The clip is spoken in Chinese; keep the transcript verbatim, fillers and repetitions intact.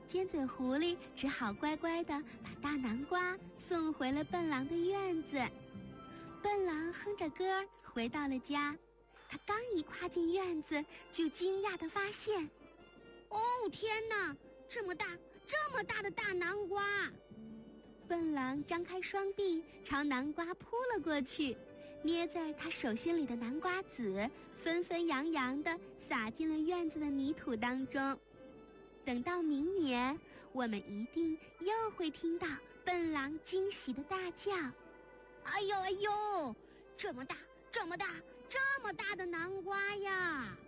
尖嘴狐狸只好乖乖地把大南瓜送回了笨狼的院子。笨狼哼着歌回到了家，他刚一跨进院子，就惊讶地发现， 哦天哪，这么大这么大的大南瓜！ 笨狼张开双臂朝南瓜扑了过去，捏在他手心里的南瓜籽纷纷扬扬地洒进了院子的泥土当中。等到明年，我们一定又会听到笨狼惊喜的大叫： 哎呦哎呦，这么大这么大这么大的南瓜呀！